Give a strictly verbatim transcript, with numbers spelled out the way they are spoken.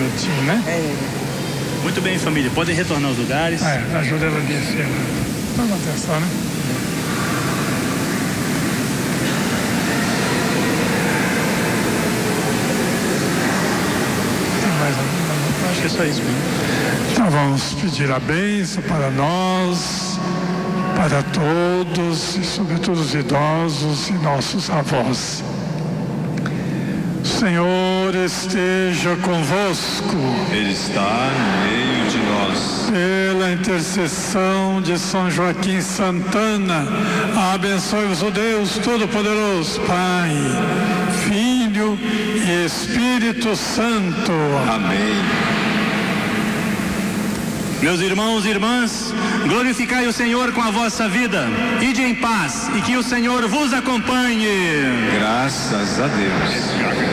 minutinho, né? É. Muito bem, família. Podem retornar aos lugares. É, ajuda ela a descer. Toma atenção, né? Tem mais alguma? Acho que é só isso mesmo. Então vamos pedir a bênção para nós, para todos e sobretudo os idosos e nossos avós. O Senhor esteja convosco. Ele está no meio de nós. Pela intercessão de São Joaquim Santana, abençoe-vos o Deus Todo-Poderoso, Pai, Filho e Espírito Santo. Amém. Meus irmãos e irmãs, glorificai o Senhor com a vossa vida. Ide em paz e que o Senhor vos acompanhe. Graças a Deus.